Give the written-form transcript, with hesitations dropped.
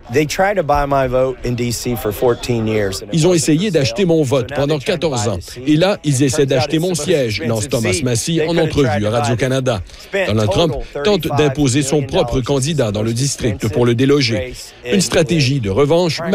Ils ont essayé d'acheter mon vote pendant 14 ans. Et là, ils essaient d'acheter mon siège, lance Thomas Massie en entrevue à Radio-Canada. Donald Trump tente d'imposer son propre candidat dans le district pour le déloger. Une stratégie de revanche